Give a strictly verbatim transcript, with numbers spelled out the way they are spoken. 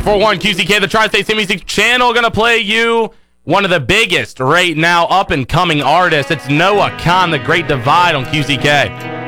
four one Q C K, the Tri-State City Music Channel, gonna play you one of the biggest right now up and coming artists. It's Noah Kahan, The Great Divide on Q C K.